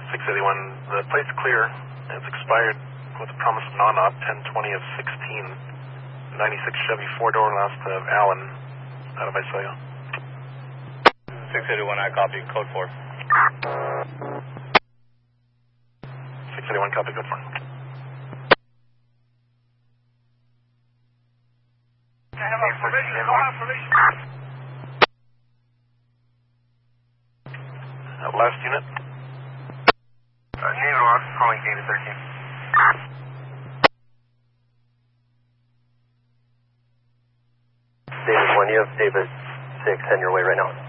681, the plate's clear. It's expired with a promise of non-op, 10/20 of 16. 96 Chevy 4-door last of Allen, out of Visalia. 681, I copy, code 4. 681, copy, code 4. I have a provision, I don't have provision. Last unit. David Ross, calling David 13. David 1, you have David 6 on your way right now.